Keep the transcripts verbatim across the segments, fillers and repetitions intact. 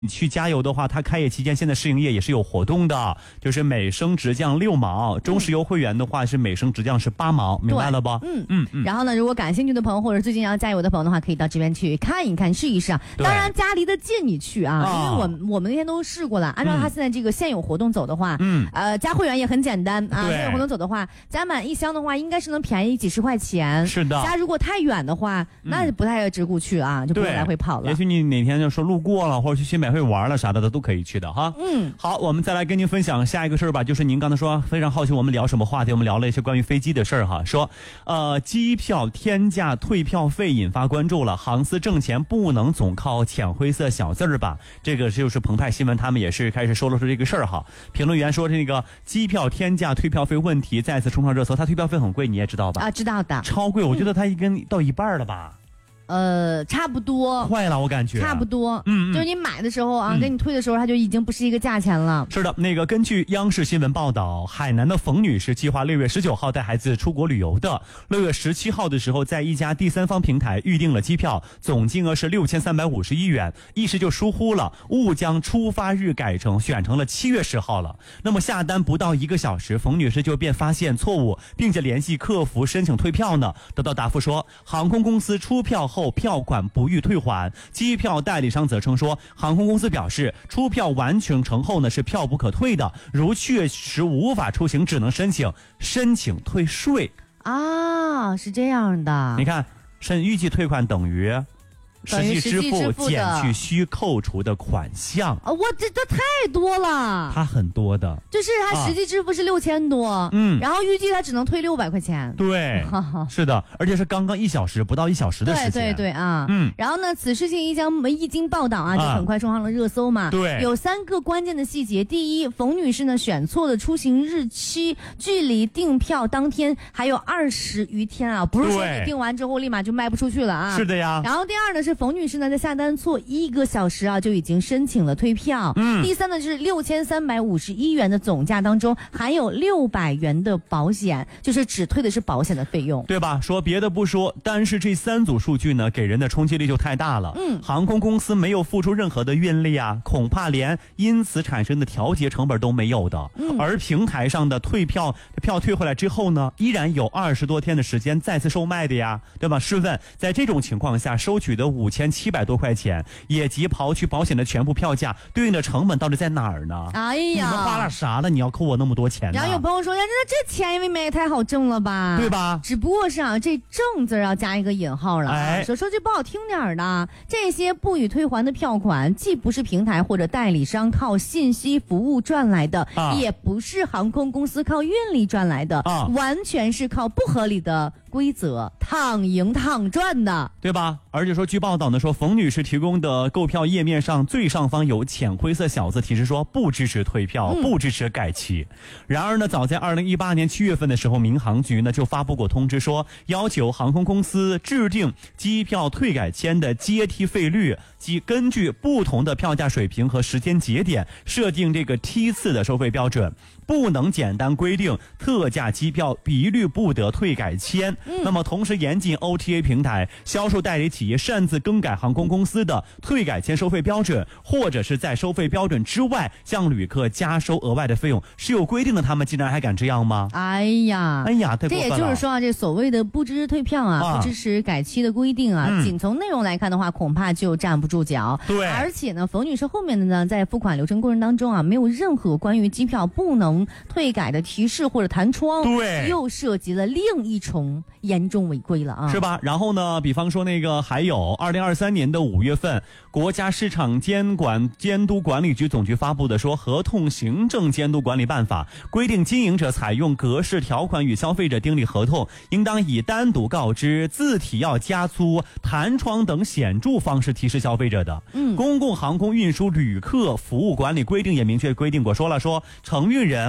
你去加油的话，它开业期间现在试营业也是有活动的，就是每升直降六毛，中石油会员的话是每升直降是八毛，明白了不？ 嗯嗯嗯。然后呢，如果感兴趣的朋友或者最近要加油的朋友的话，可以到这边去看一看，试一试啊。当然家离得近你去啊，因为我我们那天都试过了，按照他现在这个现有活动走的话，嗯，呃，加会员也很简单啊。现有活动走的话，加满一箱的话，应该是能便宜几十块钱。 是的。 加如果太远的话，那就不太值顾去啊，就不用来回跑了。 也许你哪天就说路过了，或者去新百汇玩了啥的，都可以去的哈。嗯，好，我们再来跟您分享下一个事儿吧，就是您刚才说非常好奇我们聊什么话题，我们聊了一些关于飞机的事儿哈，说呃机票天价退票费引发关注了，航司挣钱不能总靠浅灰色小字儿吧？这个就是澎湃新闻他们也是开始说了说这个事儿哈。评论员说这个机票天价退票费问题再次冲上热搜，他退票费很贵，你也知道吧？ 啊，知道的， 超贵，我觉得他已经到一半了吧。 呃，差不多， 快了，我感觉差不多， 嗯， 就是你买的时候啊， 嗯、 给你退的时候，它就已经不是一个价钱了。 是的，那个根据央视新闻报道，海南的冯女士计划六月十九号带孩子出国旅游的，六月十七号的时候，在一家第三方平台预订了机票，总金额是六千三百五十一元，一时就疏忽了，误将出发日改成选成了七月十号了。那么下单不到一个小时，冯女士就便发现错误，并且联系客服申请退票呢。得到答复说，航空公司出票后票款不予退还。机票代理商则称说，航空公司表示出票完成成后呢是票不可退的，如确实无法出行，只能申请申请退税啊，是这样的。 你看，申预计退款等于实际支付减去需扣除的款项啊，我这这太多了， 它很多的， 就是它实际支付是六千多，嗯，然后预计它只能退六百块钱， 对，是的，而且是刚刚一小时不到一小时的时间， 对对对啊，嗯，然后呢，此事情一将一经报道啊，就很快冲上了热搜嘛，对，有三个关键的细节，第一，冯女士呢选错了出行日期，距离订票当天还有二十余天啊，不是说你订完之后立马就卖不出去了啊， 是的呀， 然后第二呢是。冯女士呢，在下单错一个小时啊，就已经申请了退票。嗯，第三呢，就是六千三百五十一元的总价当中，含有六百元的保险，就是只退的是保险的费用， 对吧？说别的不说，单是这三组数据呢，给人的冲击力就太大了。嗯，航空公司没有付出任何的运力啊，恐怕连因此产生的调节成本都没有的。嗯，而平台上的退票票退回来之后呢，依然有二十多天的时间再次售卖的呀，对吧？试问，在这种情况下，收取的五千七百多块钱，也即刨去保险的全部票价，对应的成本到底在哪儿呢？ 哎呀， 你们花了啥呢？你要扣我那么多钱呢？ 然后有朋友说，呀，这这钱未免也太好挣了吧， 对吧？ 只不过是啊，这挣字要加一个引号了啊。哎，说说句不好听点的，这些不予退还的票款，既不是平台或者代理商靠信息服务赚来的，啊、也不是航空公司靠运力赚来的，啊、完全是靠不合理的规则躺赢躺赚的， 对吧？而且说，据报道呢，说冯女士提供的购票页面上最上方有浅灰色小字提示说不支持退票，嗯、不支持改期。然而呢，早在二零一八年七月份的时候，民航局呢就发布过通知说，要求航空公司制定机票退改签的阶梯费率，即根据不同的票价水平和时间节点设定这个梯次的收费标准，不能简单规定特价机票一律不得退改签。嗯、那么同时严禁 O T A 平台、销售代理企业擅自更改航空公司的退改签收费标准，或者是在收费标准之外向旅客加收额外的费用，是有规定的，他们竟然还敢这样吗？ 哎呀， 哎呀，太过分了。 这也就是说啊，这所谓的不支持退票啊，啊不支持改期的规定啊，嗯、仅从内容来看的话，恐怕就站不住脚。 对， 而且呢，冯女士后面的呢，在付款流程过程当中啊，没有任何关于机票不能退改的提示或者弹窗， 对， 又涉及了另一重严重违规了啊， 是吧？然后呢，比方说那个还有二零二三年的五月份，国家市场监管监督管理局总局发布的说，合同行政监督管理办法规定，经营者采用格式条款与消费者订立合同，应当以单独告知、字体要加粗、弹窗等显著方式提示消费者的。嗯，公共航空运输旅客服务管理规定也明确规定过，说了说承运人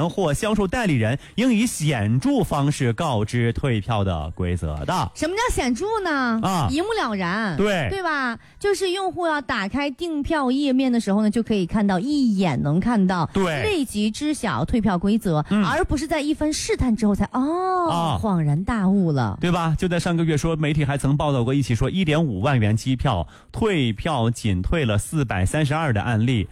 人或销售代理人应以显著方式告知退票的规则的。 什么叫显著呢？啊，一目了然， 对对吧？就是用户要打开订票页面的时候呢，就可以看到，一眼能看到， 对， 立即知晓退票规则，嗯、而不是在一番试探之后才哦、啊、恍然大悟了， 对吧？就在上个月说，媒体还曾报道过一起说一点五万元机票退票仅退了四百三十二的案例，